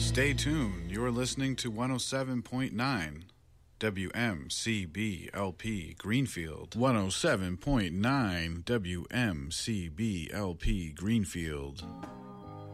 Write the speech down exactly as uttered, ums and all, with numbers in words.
Stay tuned. You're listening to one oh seven point nine W M C B L P Greenfield. one oh seven point nine W M C B L P Greenfield.